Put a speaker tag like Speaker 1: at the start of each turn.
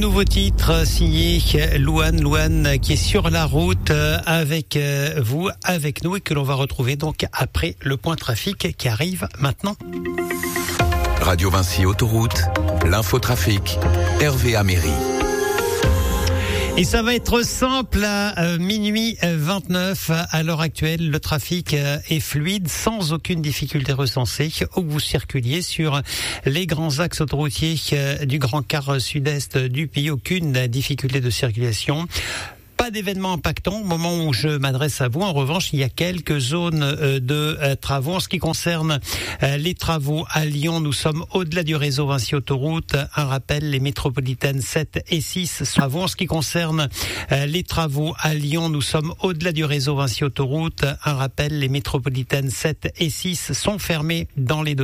Speaker 1: nouveau titre signé Louane qui est sur la route avec vous, avec nous et que l'on va retrouver donc après le point trafic qui arrive maintenant.
Speaker 2: Radio Vinci Autoroute, l'infotrafic, Hervé Améry.
Speaker 1: Et ça va être simple à minuit 29. À l'heure actuelle, le trafic est fluide, sans aucune difficulté recensée, où que vous circuliez sur les grands axes autoroutiers du Grand Quart sud-est du pays. Aucune difficulté de circulation. Pas d'événements impactants au moment où je m'adresse à vous. En revanche, il y a quelques zones de travaux. En ce qui concerne les travaux à Lyon, nous sommes au-delà du réseau Vinci Autoroute. Un rappel, les métropolitaines 7 et 6 sont travaux. En ce qui concerne les travaux à Lyon, nous sommes au-delà du réseau Vinci Autoroute. Un rappel, les métropolitaines 7 et 6 sont fermées dans les deux